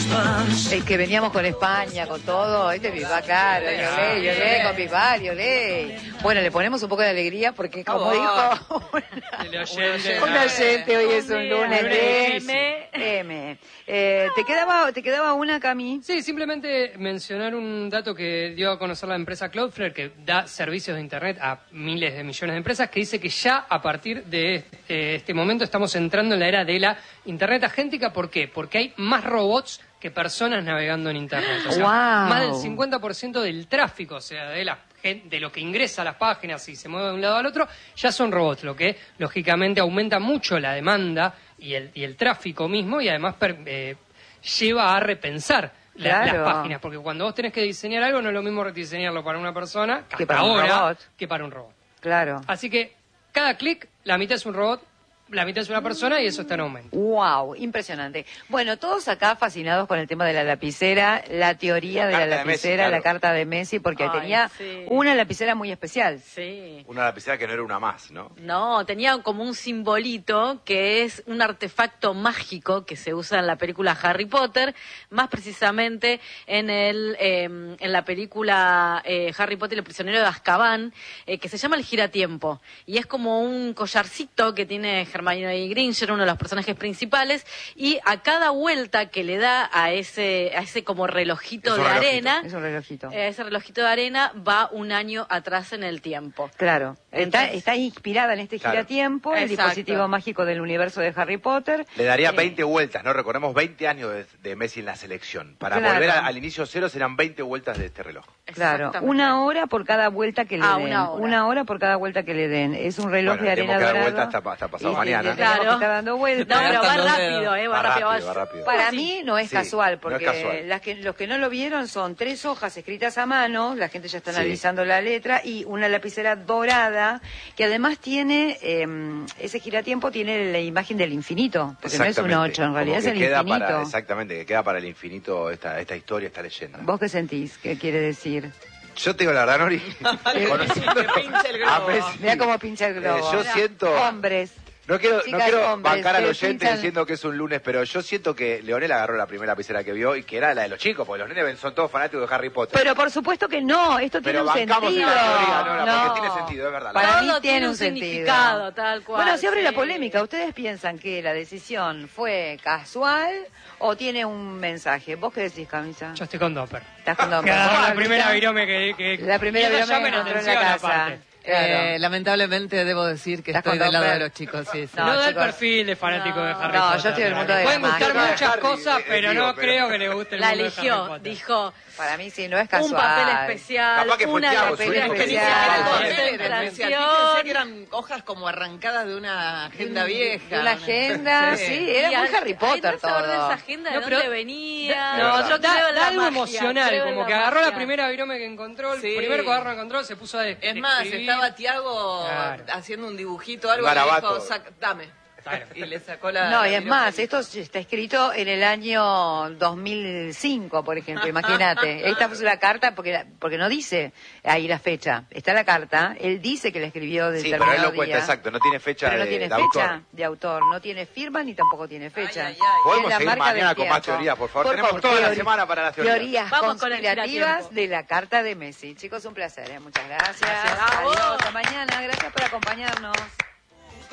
Es que veníamos con España, con todo, Bisbal, claro, Yolé, con Bisbal, Yolé. Bueno, le ponemos un poco de alegría porque, como dijo un oyente, hoy es un lunes de M. ¿Te quedaba una, Cami? Sí, simplemente mencionar un dato que dio a conocer la empresa Cloudflare, que da servicios de Internet a miles de millones de empresas, que dice que ya a partir de este momento estamos entrando en la era de la Internet agéntica. ¿Por qué? Porque hay más robots que personas navegando en Internet. O sea, más del 50% del tráfico, o sea, de lo que ingresa a las páginas y se mueve de un lado al otro, ya son robots, lo que lógicamente aumenta mucho la demanda y el tráfico mismo, y además lleva a repensar las páginas, porque cuando vos tenés que diseñar algo, no es lo mismo diseñarlo para una persona que para un robot. Que para un robot. Claro. Así que cada clic, la mitad es un robot, la mitad es una persona, y eso está en aumento. ¡Wow! Impresionante. Bueno, todos acá fascinados con el tema de la lapicera, la teoría de la lapicera, Messi, claro. La carta de Messi, porque tenía una lapicera muy especial. Sí. Una lapicera que no era una más, ¿no? No, tenía como un simbolito que es un artefacto mágico que se usa en la película Harry Potter, más precisamente en la película Harry Potter y el prisionero de Azkaban, que se llama el giratiempo. Y es como un collarcito que tiene Hermione Granger, uno de los personajes principales, y a cada vuelta que le da a ese como relojito de arena, ese relojito de arena va un año atrás en el tiempo. Claro, está inspirada en este giratiempo, el dispositivo mágico del universo de Harry Potter. Le daría 20 vueltas, ¿no? Recordemos 20 años de Messi en la selección. Para volver al inicio cero serán 20 vueltas de este reloj. Claro, 1 hora por cada vuelta que le den. 1 hora por cada vuelta que le den. Es un reloj de arena dorado. Vuelta hasta pasado mañana. Claro. Está dando vueltas. No, pero va rápido, va rápido. Para mí no es casual, porque no es casual. Los que no lo vieron son 3 hojas escritas a mano, la gente ya está analizando la letra, y una lapicera dorada, que además tiene, ese giratiempo tiene la imagen del infinito, porque no es un 8, en realidad es el infinito. Exactamente, que queda para el infinito esta historia, esta leyenda. ¿Vos qué sentís? ¿Qué quiere decir? Yo te digo la verdad, Nori. Mira cómo pincha el globo. Yo siento... Hombres. No quiero bancar al oyente diciendo que es un lunes, pero yo siento que Leonel agarró la primera lapicera que vio y que era la de los chicos, porque los nenes son todos fanáticos de Harry Potter. Pero por supuesto que no, esto tiene un sentido. Pero bancamos la porque tiene sentido, es verdad. Para mí tiene un significado, tal cual. Bueno, se abre la polémica. ¿Ustedes piensan que la decisión fue casual o tiene un mensaje? ¿Vos qué decís, Camisa? Yo estoy con Dopper. ¿Estás con Dopper? La primera virome que la primera virome que encontró en la casa. Claro. Lamentablemente debo decir que estoy del lado de los chicos, sí. No da el perfil de fanático de Harry Potter. No, yo estoy del mundo de la magia. Pueden gustar muchas cosas, pero no creo que le guste el mundo de Harry Potter. La eligió, dijo... Para mí sí, no es casual. Un papel especial, una lapicera especial. Pensé que eran hojas como arrancadas de una agenda vieja. De una agenda, sí, era muy Harry Potter todo. Saber de esa agenda, de dónde venía. No, yo creo en la algo emocional, como que agarró la primera virome que encontró, el primer cuaderno que encontró, se puso a Es más, estaba Tiago haciendo un dibujito, algo, y dijo, dame. Claro. Y le sacó la... No, y es más, esto está escrito en el año 2005, por ejemplo, imagínate. Esta fue la carta porque no dice ahí la fecha. Está la carta, él dice que la escribió de determinado día. Pero él lo cuenta, exacto, no tiene fecha pero no tiene fecha de autor, no tiene firma ni tampoco tiene fecha. Podemos seguir mañana con más teorías, por favor. Tenemos toda la semana para las teorías. Vamos conspirativas de la carta de Messi. Chicos, un placer, Muchas gracias. Adiós, hasta mañana. Gracias por acompañarnos.